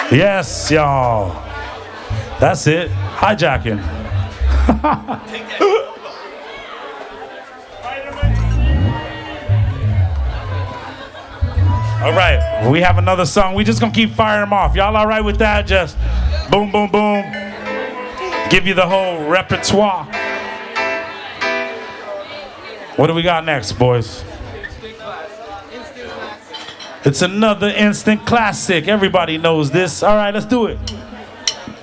Yes, y'all. That's it. Hijacking. All right, we have another song. We just gonna keep firing them off. Y'all all right with that? Just boom, boom, boom. Give you the whole repertoire. What do we got next, boys? It's another instant classic. Everybody knows this. All right, let's do it.